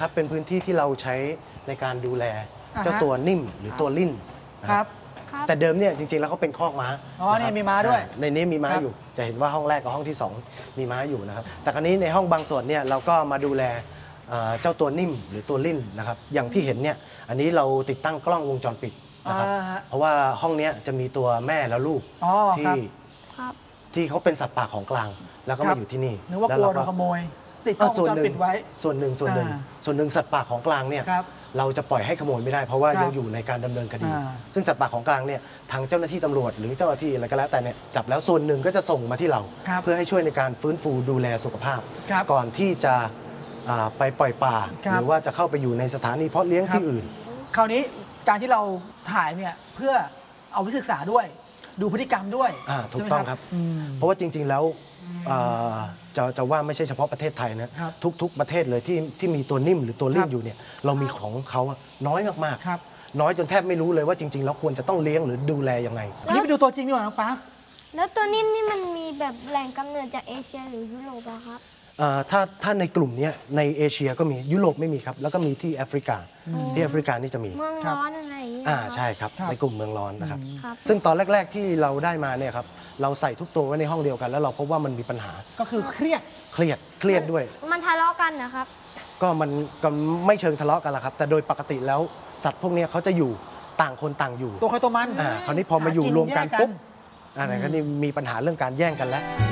นะครับเป็นพื้นที่ที่เราใช้ในการดูแลเจ้าตัวนิ่มหรือตัวลิ่นนะครับแต่เดิมเนี่ยจริงๆแล้วเขาเป็นคอกม้าอ๋อนี่มีม้าด้วยในนี้มีม้าอยู่จะเห็นว่าห้องแรกกับห้องที่2มีม้าอยู่นะครับแต่คราวนี้ในห้องบางส่วนเนี่ยเราก็มาดูแลเจ้าตัวนิ่มหรือตัวลิ่นนะครับอย่างที่เห็นเนี่ยอันนี้เราติดตั้งกล้องวงจรปิดนะครับเพราะว่าห้องนี้จะมีตัวแม่และลูกที่เขาเป็นสัตว์ป่าของกลางแล้วก็มาอยู่ที่นี่นึกว่ากลัวโดนขโมยติดกล้องวงจรปิดไว้ส่วนหนึ่งสัตว์ป่าของกลางเนี่ยเราจะปล่อยให้ขโมยไม่ได้เพราะว่ายังอยู่ในการดำเนินคดีซึ่งสัตว์ป่าของกลางเนี่ยทางเจ้าหน้าที่ตำรวจหรือเจ้าหน้าที่อะไรก็แล้วแต่เนี่ยจับแล้วส่วนหนึ่งก็จะส่งมาที่เราเพื่อให้ช่วยในการฟื้นฟูดูแลสุขภาพก่อนที่จะไปปล่อยป่าหรือว่าจะเข้าไปอยู่ในสถานีเพาะเลี้ยงที่อื่นคราวนี้การที่เราถ่ายเนี่ยเพื่อเอาไปศึกษาด้วยดูพฤติกรรมด้วยถูกต้องครับเพราะว่าจริงๆแล้วจะว่าไม่ใช่เฉพาะประเทศไทยนะทุกประเทศเลยที่มีตัวนิ่มหรือตัวลิ่นอยู่เนี่ยเรามีของเขาน้อยมากๆน้อยจนแทบไม่รู้เลยว่าจริงๆแล้วควรจะต้องเลี้ยงหรือดูแลยังไงนี่ไปดูตัวจริงดีกว่าน้องปาร์คแล้วตัวนิ่มนี่มันมีแบบแหล่งกำเนิดจากเอเชียหรือยุโรปอะครับถ้าในกลุ่มนี้ในเอเชียก็มียุโรปไม่มีครับแล้วก็มีที่แอฟริกาที่แอฟริกานี่จะมีเมืองร้อนอะไรอย่างเงี้ยใช่ครับในกลุ่มเมืองร้อนนะครับซึ่งตอนแรกๆที่เราได้มาเนี่ยครับเราใส่ทุกตัวไว้ในห้องเดียวกันแล้วเราพบว่ามันมีปัญหาก็คือเครียดด้วยมันทะเลาะกันนะครับก็มันไม่เชิงทะเลาะกันละครับแต่โดยปกติแล้วสัตว์พวกนี้เขาจะอยู่ต่างคนต่างอยู่ตัวใครตัวมันคราวนี้พอมาอยู่รวมกันปุ๊บอะไรก็นี่มีปัญหาเรื่องการแย่งกันแล้ว